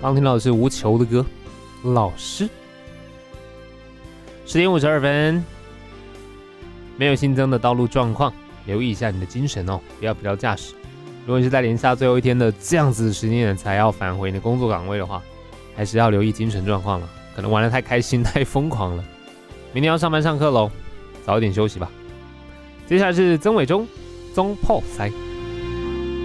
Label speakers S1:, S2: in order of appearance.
S1: 刚听到的是无球的歌，老师。10点52分，没有新增的道路状况，留意一下你的精神哦，不要疲劳驾驶。如果你是在连下最后一天的这样子的时间点才要返回你的工作岗位的话，还是要留意精神状况了，可能玩得太开心、太疯狂了。明天要上班上课喽，早一点休息吧。接下来是曾伟忠、宗破塞。